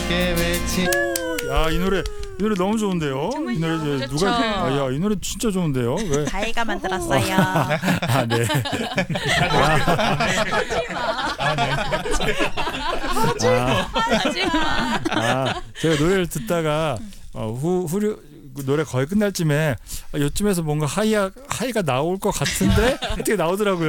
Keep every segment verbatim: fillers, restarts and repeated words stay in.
함께 외치. 야, 이 노래 이 노래 너무 좋은데요. 이 노래 이제 좋죠. 누가 아, 야, 이 노래 진짜 좋은데요. 왜? 다이가 만들었어요. 아, 네. 아, 하지마. 아, 제가 노래를 듣다가 어, 후 후류 노래 거의 끝날 쯤에 아, 요쯤에서 뭔가 하이가 하이가 나올 것 같은데 어떻게 나오더라고요.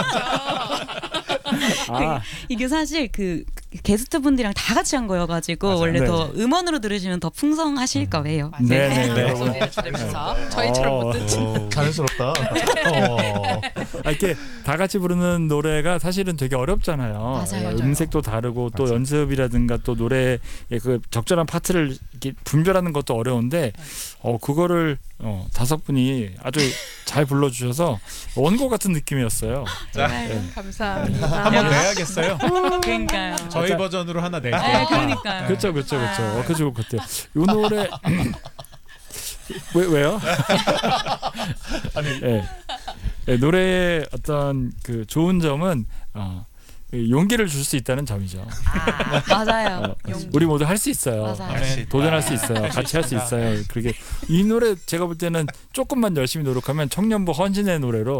아, 이게 사실 그 게스트 분들이랑 다 같이 한 거여가지고 맞아요. 원래 네. 더 음원으로 들으시면 더 풍성하실 거예요. 네, 네, 네. 소리를 들으면서 저희처럼 어, 못 듣죠. 오, 자연스럽다. 어. 아, 이렇게 다 같이 부르는 노래가 사실은 되게 어렵잖아요. 맞아요, 예, 맞아요. 음색도 다르고 또 맞아요. 연습이라든가 또 노래의 그 적절한 파트를 이렇게 분별하는 것도 어려운데 어 그거를 어, 다섯 분이 아주 잘 불러주셔서 원고 같은 느낌이었어요. 자, 네. 감사합니다. 한번 내야겠어요. 그러니까요. 저희 맞아. 버전으로 하나 내요. 네, 그러니까요. 그렇죠, 그렇죠, 그렇죠. 어, 그 좋을 것 같아요. 이 노래 왜 왜요? 아니, 예. 예, 노래의 어떤 그 좋은 점은 어, 그 용기를 줄 수 있다는 점이죠. 아, 맞아요. 어, 우리 모두 할 수 있어요. 맞아요. 네, 도전할 수 있어요. 같이 할 수 있어요. 그렇게 이 노래 제가 볼 때는 조금만 열심히 노력하면 청년부 헌신의 노래로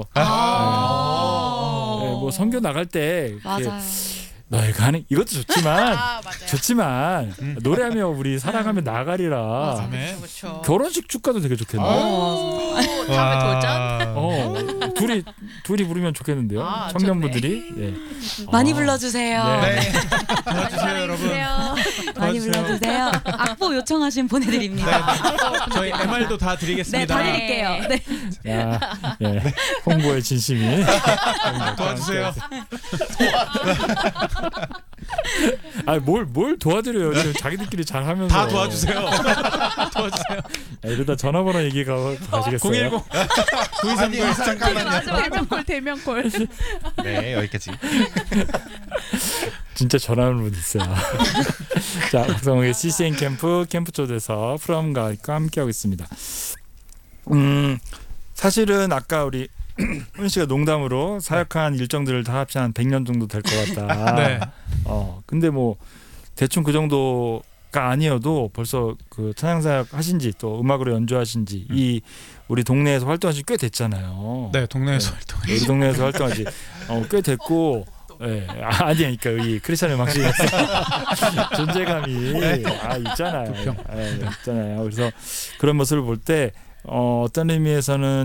아. 네, 뭐 선교 나갈 때 이렇게 맞아요. 너희가 하는 이것도 좋지만 아, 맞아요. 좋지만 음. 노래하며 우리 사랑하며 나가리라. 아멘. 그렇죠. 결혼식 축가도 되게 좋겠네. 요 오, 다음에 도전. 어, 둘이 둘이 부르면 좋겠는데요. 아, 청년부들이. 예. 많이 어. 불러주세요. 네. 도와주세요, 여러분. 많이 도와주세요. 불러주세요. 악보 요청하시면 보내드립니다. 저희 엠알도 다 네, 드리겠습니다. 다 드릴게요. 네. 야, 예. 홍보의 진심이. 도와주세요. 아, 뭘 뭘 도와드려요. 지금 자기들끼리 잘하면서. 다 도와주세요. 도와주세요. 야, 이러다 전화번호 얘기가 가시겠어요? 공일공 구이삼구 잠깐만요. 대명콜 대명콜. 네, 여기까지. 진짜 전화하는 분 있어요. 자, 박성욱의 씨씨엔 캠프 캠프 초대서 프롬과 함께하고 있습니다. 음, 사실은 아까 우리 훈 씨가 농담으로 사역한 일정들을 다 합치면 한 백 년 정도 될 것 같다. 네. 어, 근데 뭐 대충 그 정도가 아니어도 벌써 그 찬양사역 하신지 또 음악으로 연주하신지 음. 이 우리 동네에서 활동하신 지 꽤 됐잖아요. 네, 동네에서 네. 활동해. 우리 동네에서 활동하지 어, 꽤 됐고. 예, 아, 아니니까 이 크리스찬 음악실에서 존재감이 아 있잖아요. 부평. 예, 있잖아요. 그래서 그런 모습을 볼 때 어, 어떤 의미에서는